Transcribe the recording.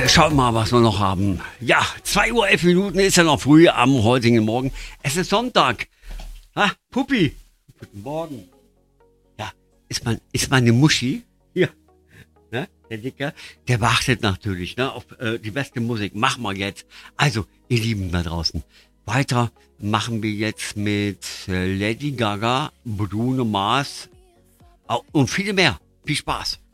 Schaut mal, was wir noch haben. Ja, 2:11 ist ja noch früh am heutigen Morgen. Es ist Sonntag. Ah, Puppi. Guten Morgen. Ja, ist meine Muschi. Ja. Ne, der Dicker, der wartet natürlich auf die beste Musik. Machen wir jetzt. Also, ihr Lieben da draußen. Weiter machen wir jetzt mit Lady Gaga, Bruno Mars und viele mehr. Viel Spaß.